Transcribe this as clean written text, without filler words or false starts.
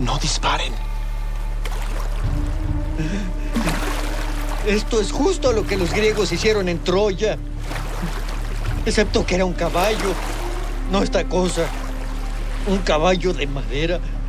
No disparen. Esto es justo lo que los griegos hicieron en Troya. Excepto que era un caballo, no esta cosa. Un caballo de madera.